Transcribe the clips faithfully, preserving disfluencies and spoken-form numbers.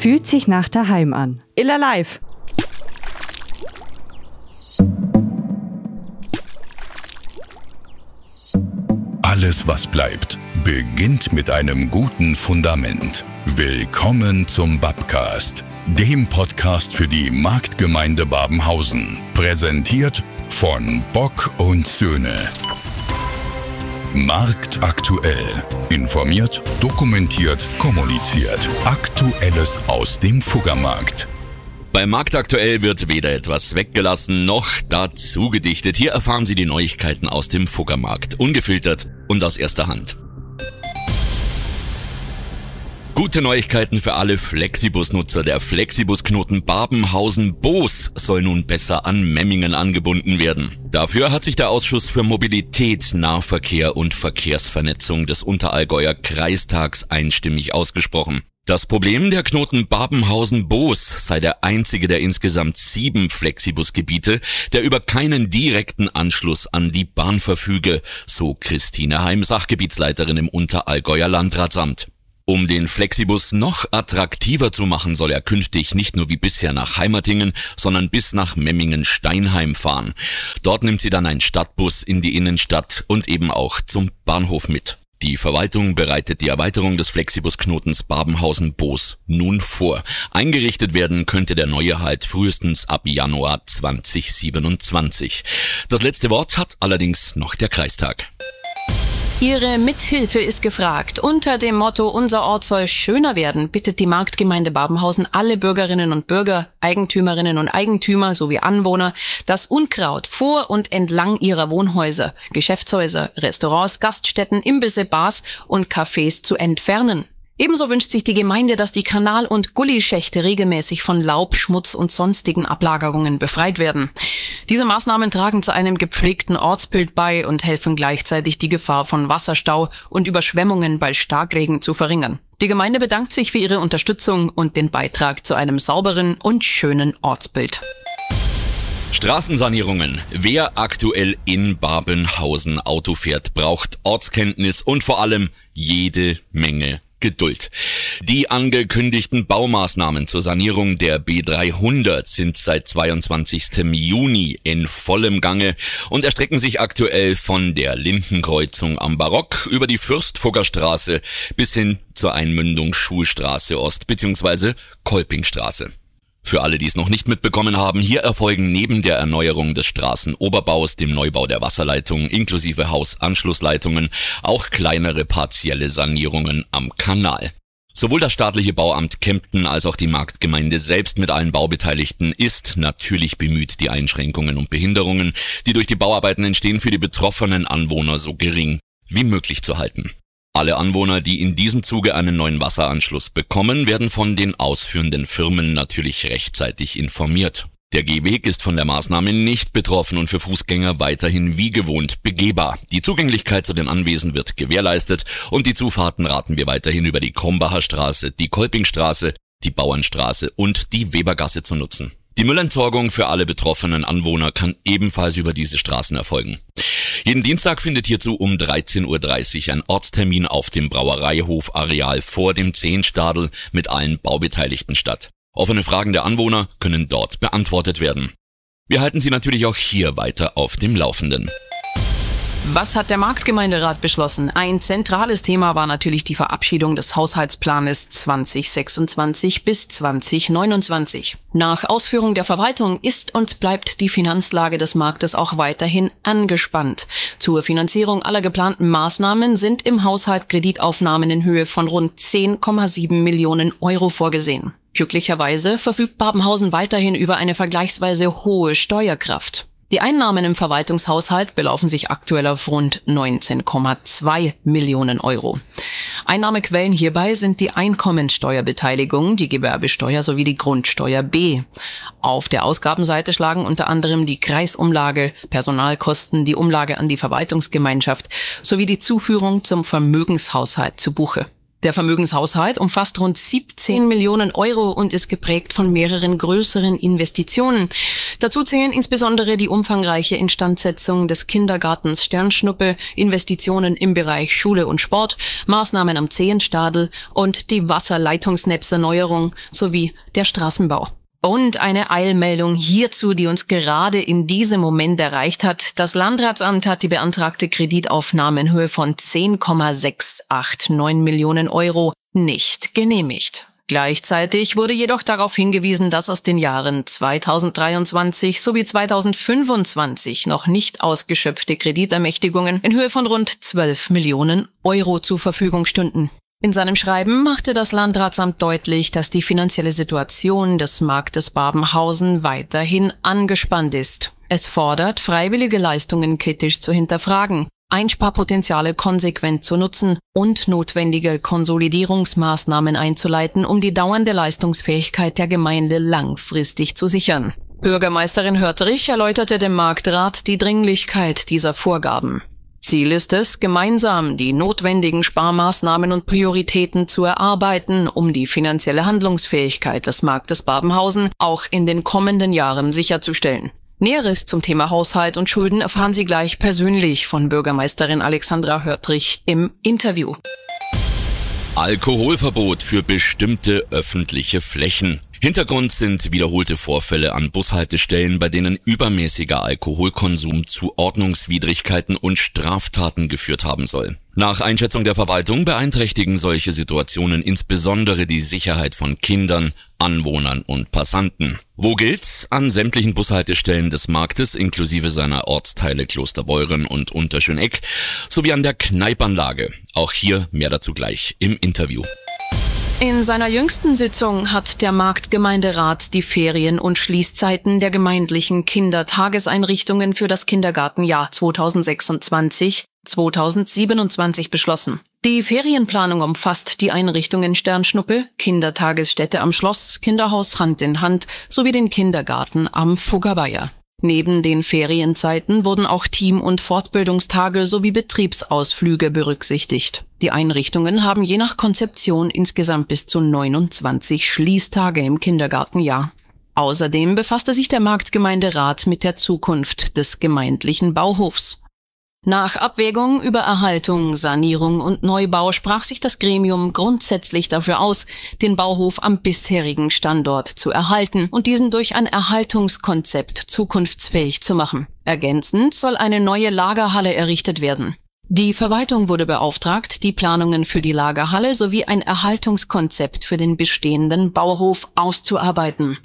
Fühlt sich nach daheim an. Iller live. Alles, was bleibt, beginnt mit einem guten Fundament. Willkommen zum Babcast, dem Podcast für die Marktgemeinde Babenhausen. Präsentiert von Bock und Söhne. Markt aktuell. Informiert, dokumentiert, kommuniziert. Aktuelles aus dem Fuggermarkt. Bei Markt aktuell wird weder etwas weggelassen noch dazu gedichtet. Hier erfahren Sie die Neuigkeiten aus dem Fuggermarkt. Ungefiltert und aus erster Hand. Gute Neuigkeiten für alle Flexibus-Nutzer. Der Flexibus-Knoten Babenhausen-Boos soll nun besser an Memmingen angebunden werden. Dafür hat sich der Ausschuss für Mobilität, Nahverkehr und Verkehrsvernetzung des Unterallgäuer Kreistags einstimmig ausgesprochen. Das Problem, der Knoten Babenhausen-Boos sei der einzige der insgesamt sieben Flexibus-Gebiete, der über keinen direkten Anschluss an die Bahn verfüge, so Christine Heim, Sachgebietsleiterin im Unterallgäuer Landratsamt. Um den Flexibus noch attraktiver zu machen, soll er künftig nicht nur wie bisher nach Heimatingen, sondern bis nach Memmingen-Steinheim fahren. Dort nimmt sie dann ein Stadtbus in die Innenstadt und eben auch zum Bahnhof mit. Die Verwaltung bereitet die Erweiterung des Flexibus-Knotens Babenhausen-Boos nun vor. Eingerichtet werden könnte der neue Halt frühestens ab Januar zwanzig siebenundzwanzig. Das letzte Wort hat allerdings noch der Kreistag. Ihre Mithilfe ist gefragt. Unter dem Motto "Unser Ort soll schöner werden" bittet die Marktgemeinde Babenhausen alle Bürgerinnen und Bürger, Eigentümerinnen und Eigentümer sowie Anwohner, das Unkraut vor und entlang ihrer Wohnhäuser, Geschäftshäuser, Restaurants, Gaststätten, Imbisse, Bars und Cafés zu entfernen. Ebenso wünscht sich die Gemeinde, dass die Kanal- und Gullischächte regelmäßig von Laub, Schmutz und sonstigen Ablagerungen befreit werden. Diese Maßnahmen tragen zu einem gepflegten Ortsbild bei und helfen gleichzeitig, die Gefahr von Wasserstau und Überschwemmungen bei Starkregen zu verringern. Die Gemeinde bedankt sich für ihre Unterstützung und den Beitrag zu einem sauberen und schönen Ortsbild. Straßensanierungen. Wer aktuell in Babenhausen Auto fährt, braucht Ortskenntnis und vor allem jede Menge Geduld. Die angekündigten Baumaßnahmen zur Sanierung der B dreihundert sind seit zweiundzwanzigsten Juni in vollem Gange und erstrecken sich aktuell von der Lindenkreuzung am Barock über die Fürstfuggerstraße bis hin zur Einmündung Schulstraße Ost bzw. Kolpingstraße. Für alle, die es noch nicht mitbekommen haben, hier erfolgen neben der Erneuerung des Straßenoberbaus, dem Neubau der Wasserleitung inklusive Hausanschlussleitungen auch kleinere partielle Sanierungen am Kanal. Sowohl das staatliche Bauamt Kempten als auch die Marktgemeinde selbst mit allen Baubeteiligten ist natürlich bemüht, die Einschränkungen und Behinderungen, die durch die Bauarbeiten entstehen, für die betroffenen Anwohner so gering wie möglich zu halten. Alle Anwohner, die in diesem Zuge einen neuen Wasseranschluss bekommen, werden von den ausführenden Firmen natürlich rechtzeitig informiert. Der Gehweg ist von der Maßnahme nicht betroffen und für Fußgänger weiterhin wie gewohnt begehbar. Die Zugänglichkeit zu den Anwesen wird gewährleistet und die Zufahrten raten wir weiterhin über die Krombacher Straße, die Kolpingstraße, die Bauernstraße und die Webergasse zu nutzen. Die Müllentsorgung für alle betroffenen Anwohner kann ebenfalls über diese Straßen erfolgen. Jeden Dienstag findet hierzu um dreizehn Uhr dreißig ein Ortstermin auf dem Brauereihof-Areal vor dem Zehnstadel mit allen Baubeteiligten statt. Offene Fragen der Anwohner können dort beantwortet werden. Wir halten Sie natürlich auch hier weiter auf dem Laufenden. Was hat der Marktgemeinderat beschlossen? Ein zentrales Thema war natürlich die Verabschiedung des Haushaltsplanes zwanzig sechsundzwanzig bis zwanzig neunundzwanzig. Nach Ausführung der Verwaltung ist und bleibt die Finanzlage des Marktes auch weiterhin angespannt. Zur Finanzierung aller geplanten Maßnahmen sind im Haushalt Kreditaufnahmen in Höhe von rund zehn Komma sieben Millionen Euro vorgesehen. Glücklicherweise verfügt Babenhausen weiterhin über eine vergleichsweise hohe Steuerkraft. Die Einnahmen im Verwaltungshaushalt belaufen sich aktuell auf rund neunzehn Komma zwei Millionen Euro. Einnahmequellen hierbei sind die Einkommensteuerbeteiligung, die Gewerbesteuer sowie die Grundsteuer B. Auf der Ausgabenseite schlagen unter anderem die Kreisumlage, Personalkosten, die Umlage an die Verwaltungsgemeinschaft sowie die Zuführung zum Vermögenshaushalt zu Buche. Der Vermögenshaushalt umfasst rund siebzehn Millionen Euro und ist geprägt von mehreren größeren Investitionen. Dazu zählen insbesondere die umfangreiche Instandsetzung des Kindergartens Sternschnuppe, Investitionen im Bereich Schule und Sport, Maßnahmen am Zehenstadel und die Wasserleitungsnetzerneuerung sowie der Straßenbau. Und eine Eilmeldung hierzu, die uns gerade in diesem Moment erreicht hat. Das Landratsamt hat die beantragte Kreditaufnahme in Höhe von zehn Komma sechs acht neun Millionen Euro nicht genehmigt. Gleichzeitig wurde jedoch darauf hingewiesen, dass aus den Jahren zweitausenddreiundzwanzig sowie zweitausendfünfundzwanzig noch nicht ausgeschöpfte Kreditermächtigungen in Höhe von rund zwölf Millionen Euro zur Verfügung stünden. In seinem Schreiben machte das Landratsamt deutlich, dass die finanzielle Situation des Marktes Babenhausen weiterhin angespannt ist. Es fordert, freiwillige Leistungen kritisch zu hinterfragen, Einsparpotenziale konsequent zu nutzen und notwendige Konsolidierungsmaßnahmen einzuleiten, um die dauernde Leistungsfähigkeit der Gemeinde langfristig zu sichern. Bürgermeisterin Hörtrich erläuterte dem Marktrat die Dringlichkeit dieser Vorgaben. Ziel ist es, gemeinsam die notwendigen Sparmaßnahmen und Prioritäten zu erarbeiten, um die finanzielle Handlungsfähigkeit des Marktes Babenhausen auch in den kommenden Jahren sicherzustellen. Näheres zum Thema Haushalt und Schulden erfahren Sie gleich persönlich von Bürgermeisterin Alexandra Hörtrich im Interview. Alkoholverbot für bestimmte öffentliche Flächen. Hintergrund sind wiederholte Vorfälle an Bushaltestellen, bei denen übermäßiger Alkoholkonsum zu Ordnungswidrigkeiten und Straftaten geführt haben soll. Nach Einschätzung der Verwaltung beeinträchtigen solche Situationen insbesondere die Sicherheit von Kindern, Anwohnern und Passanten. Wo gilt's? An sämtlichen Bushaltestellen des Marktes inklusive seiner Ortsteile Klosterbeuren und Unterschöneck sowie an der Kneipanlage. Auch hier mehr dazu gleich im Interview. In seiner jüngsten Sitzung hat der Marktgemeinderat die Ferien- und Schließzeiten der gemeindlichen Kindertageseinrichtungen für das Kindergartenjahr zweitausendsechsundzwanzig zweitausendsiebenundzwanzig beschlossen. Die Ferienplanung umfasst die Einrichtungen Sternschnuppe, Kindertagesstätte am Schloss, Kinderhaus Hand in Hand sowie den Kindergarten am Fuggerweiher. Neben den Ferienzeiten wurden auch Team- und Fortbildungstage sowie Betriebsausflüge berücksichtigt. Die Einrichtungen haben je nach Konzeption insgesamt bis zu neunundzwanzig Schließtage im Kindergartenjahr. Außerdem befasste sich der Marktgemeinderat mit der Zukunft des gemeindlichen Bauhofs. Nach Abwägung über Erhaltung, Sanierung und Neubau sprach sich das Gremium grundsätzlich dafür aus, den Bauhof am bisherigen Standort zu erhalten und diesen durch ein Erhaltungskonzept zukunftsfähig zu machen. Ergänzend soll eine neue Lagerhalle errichtet werden. Die Verwaltung wurde beauftragt, die Planungen für die Lagerhalle sowie ein Erhaltungskonzept für den bestehenden Bauhof auszuarbeiten.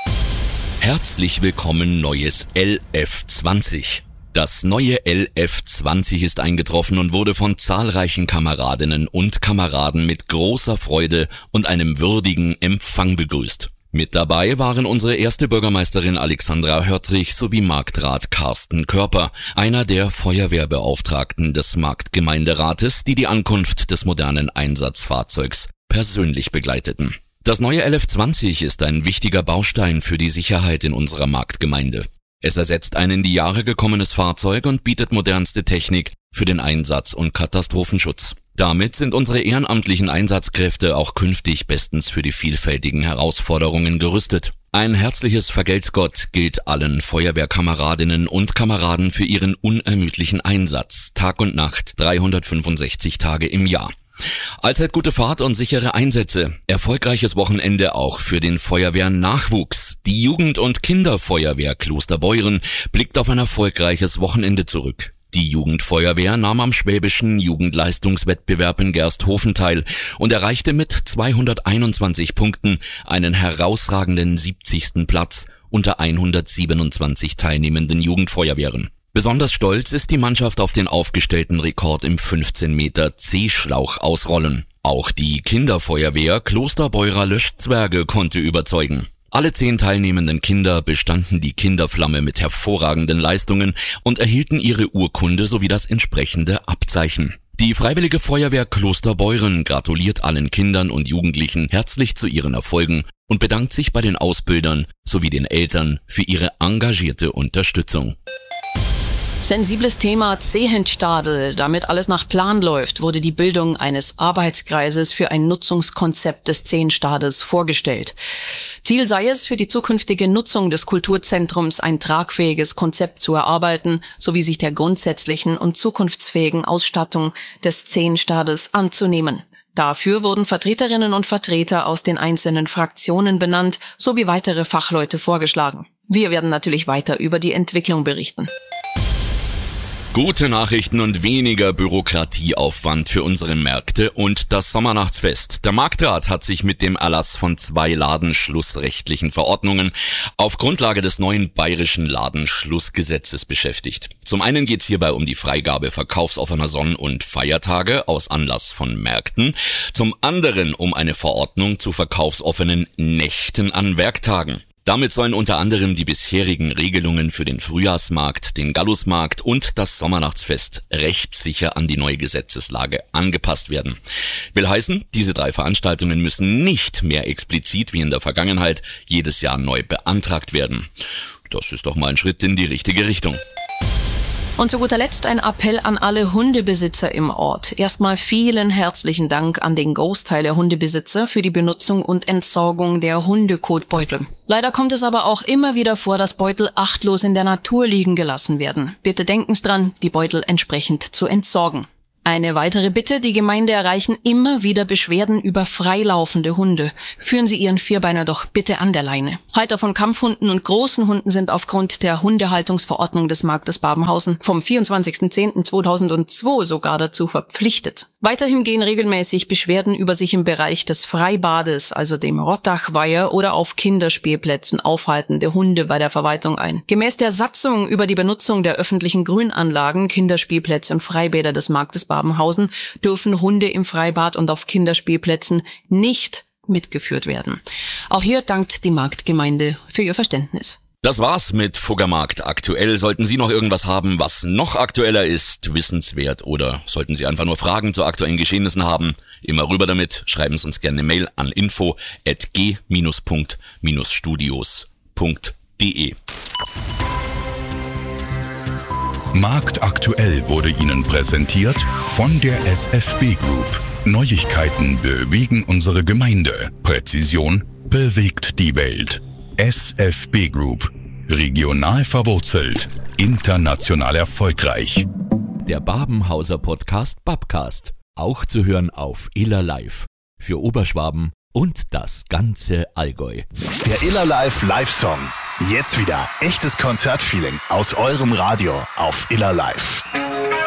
Herzlich willkommen, neues L F zwanzig. Das neue L F zwanzig ist eingetroffen und wurde von zahlreichen Kameradinnen und Kameraden mit großer Freude und einem würdigen Empfang begrüßt. Mit dabei waren unsere erste Bürgermeisterin Alexandra Hörtrich sowie Marktrat Carsten Körper, einer der Feuerwehrbeauftragten des Marktgemeinderates, die die Ankunft des modernen Einsatzfahrzeugs persönlich begleiteten. Das neue L F zwanzig ist ein wichtiger Baustein für die Sicherheit in unserer Marktgemeinde. Es ersetzt ein in die Jahre gekommenes Fahrzeug und bietet modernste Technik für den Einsatz- und Katastrophenschutz. Damit sind unsere ehrenamtlichen Einsatzkräfte auch künftig bestens für die vielfältigen Herausforderungen gerüstet. Ein herzliches Vergelt's Gott gilt allen Feuerwehrkameradinnen und Kameraden für ihren unermüdlichen Einsatz, Tag und Nacht, dreihundertfünfundsechzig Tage im Jahr. Allzeit gute Fahrt und sichere Einsätze. Erfolgreiches Wochenende auch für den Feuerwehrnachwuchs. Die Jugend- und Kinderfeuerwehr Klosterbeuren blickt auf ein erfolgreiches Wochenende zurück. Die Jugendfeuerwehr nahm am Schwäbischen Jugendleistungswettbewerb in Gersthofen teil und erreichte mit zweihunderteinundzwanzig Punkten einen herausragenden siebzigsten Platz unter hundertsiebenundzwanzig teilnehmenden Jugendfeuerwehren. Besonders stolz ist die Mannschaft auf den aufgestellten Rekord im fünfzehn Meter C-Schlauch ausrollen. Auch die Kinderfeuerwehr Klosterbeurer Löschzwerge konnte überzeugen. Alle zehn teilnehmenden Kinder bestanden die Kinderflamme mit hervorragenden Leistungen und erhielten ihre Urkunde sowie das entsprechende Abzeichen. Die Freiwillige Feuerwehr Klosterbeuren gratuliert allen Kindern und Jugendlichen herzlich zu ihren Erfolgen und bedankt sich bei den Ausbildern sowie den Eltern für ihre engagierte Unterstützung. Sensibles Thema Zehenstadel. Damit alles nach Plan läuft, wurde die Bildung eines Arbeitskreises für ein Nutzungskonzept des Zehenstadels vorgestellt. Ziel sei es, für die zukünftige Nutzung des Kulturzentrums ein tragfähiges Konzept zu erarbeiten, sowie sich der grundsätzlichen und zukunftsfähigen Ausstattung des Zehenstadels anzunehmen. Dafür wurden Vertreterinnen und Vertreter aus den einzelnen Fraktionen benannt, sowie weitere Fachleute vorgeschlagen. Wir werden natürlich weiter über die Entwicklung berichten. Gute Nachrichten und weniger Bürokratieaufwand für unsere Märkte und das Sommernachtsfest. Der Marktrat hat sich mit dem Erlass von zwei ladenschlussrechtlichen Verordnungen auf Grundlage des neuen bayerischen Ladenschlussgesetzes beschäftigt. Zum einen geht es hierbei um die Freigabe verkaufsoffener Sonn- und Feiertage aus Anlass von Märkten, zum anderen um eine Verordnung zu verkaufsoffenen Nächten an Werktagen. Damit sollen unter anderem die bisherigen Regelungen für den Frühjahrsmarkt, den Gallusmarkt und das Sommernachtsfest rechtssicher an die neue Gesetzeslage angepasst werden. Will heißen, diese drei Veranstaltungen müssen nicht mehr explizit wie in der Vergangenheit jedes Jahr neu beantragt werden. Das ist doch mal ein Schritt in die richtige Richtung. Und zu guter Letzt ein Appell an alle Hundebesitzer im Ort. Erstmal vielen herzlichen Dank an den Großteil der Hundebesitzer für die Benutzung und Entsorgung der Hundekotbeutel. Leider kommt es aber auch immer wieder vor, dass Beutel achtlos in der Natur liegen gelassen werden. Bitte denken Sie dran, die Beutel entsprechend zu entsorgen. Eine weitere Bitte, die Gemeinde erreichen immer wieder Beschwerden über freilaufende Hunde. Führen Sie Ihren Vierbeiner doch bitte an der Leine. Halter von Kampfhunden und großen Hunden sind aufgrund der Hundehaltungsverordnung des Marktes Babenhausen vom vierundzwanzigsten zehnten zweitausendzwei sogar dazu verpflichtet. Weiterhin gehen regelmäßig Beschwerden über sich im Bereich des Freibades, also dem Rottachweiher oder auf Kinderspielplätzen aufhaltende Hunde bei der Verwaltung ein. Gemäß der Satzung über die Benutzung der öffentlichen Grünanlagen, Kinderspielplätze und Freibäder des Marktes Babenhausen dürfen Hunde im Freibad und auf Kinderspielplätzen nicht mitgeführt werden. Auch hier dankt die Marktgemeinde für ihr Verständnis. Das war's mit Fuggermarkt aktuell. Sollten Sie noch irgendwas haben, was noch aktueller ist, wissenswert, oder sollten Sie einfach nur Fragen zu aktuellen Geschehnissen haben, immer rüber damit. Schreiben Sie uns gerne eine Mail an info at g punkt studios punkt de. Markt aktuell wurde Ihnen präsentiert von der S F B Group. Neuigkeiten bewegen unsere Gemeinde. Präzision bewegt die Welt. S F B Group. Regional verwurzelt. International erfolgreich. Der Babenhauser Podcast Babcast. Auch zu hören auf Iller Live. Für Oberschwaben und das ganze Allgäu. Der Iller Live Live-Song. Jetzt wieder echtes Konzertfeeling aus eurem Radio auf Iller Live.